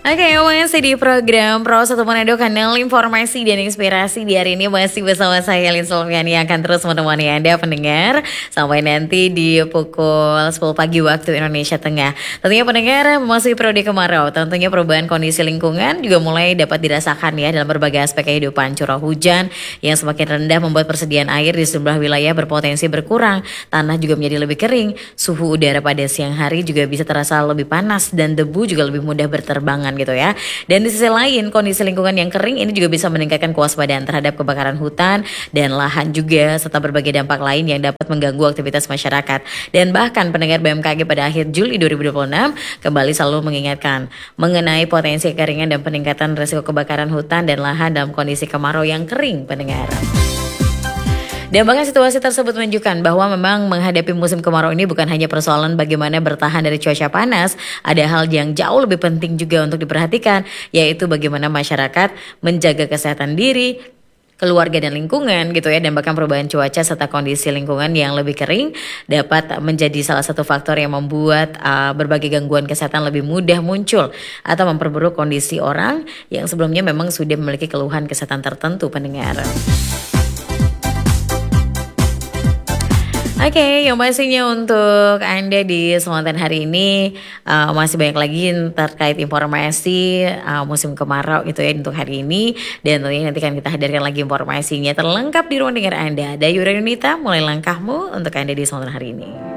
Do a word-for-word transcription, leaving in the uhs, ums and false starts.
Oke, masih di program Pro satu Manado, kanal informasi dan inspirasi. Di hari ini masih bersama saya Lin Sulfiani yang akan terus menemani Anda pendengar sampai nanti di pukul sepuluh pagi waktu Indonesia Tengah. Tentunya pendengar memasuki periode kemarau, tentunya perubahan kondisi lingkungan juga mulai dapat dirasakan ya dalam berbagai aspek kehidupan. Curah hujan yang semakin rendah membuat persediaan air di sejumlah wilayah berpotensi berkurang. Tanah juga menjadi lebih kering, suhu udara pada siang hari juga bisa terasa lebih panas dan debu juga lebih mudah berterbangan gitu ya. Dan di sisi lain, kondisi lingkungan yang kering ini juga bisa meningkatkan kewaspadaan terhadap kebakaran hutan dan lahan juga, serta berbagai dampak lain yang dapat mengganggu aktivitas masyarakat. Dan bahkan pendengar B M K G pada akhir Juli dua ribu dua puluh enam kembali selalu mengingatkan mengenai potensi kekeringan dan peningkatan risiko kebakaran hutan dan lahan dalam kondisi kemarau yang kering, pendengar. Dan bahkan situasi tersebut menunjukkan bahwa memang menghadapi musim kemarau ini bukan hanya persoalan bagaimana bertahan dari cuaca panas, ada hal yang jauh lebih penting juga untuk diperhatikan, yaitu bagaimana masyarakat menjaga kesehatan diri, keluarga dan lingkungan gitu ya. Dan bahkan perubahan cuaca serta kondisi lingkungan yang lebih kering dapat menjadi salah satu faktor yang membuat uh, berbagai gangguan kesehatan lebih mudah muncul atau memperburuk kondisi orang yang sebelumnya memang sudah memiliki keluhan kesehatan tertentu, pendengar. Oke, okay, yang pastinya untuk Anda di kesempatan hari ini uh, masih banyak lagi terkait informasi uh, musim kemarau gitu ya untuk hari ini. Dan tentunya nanti akan kita hadirkan lagi informasinya terlengkap di ruang dengar Anda. Ada Yura Yunita, mulai langkahmu untuk Anda di kesempatan hari ini.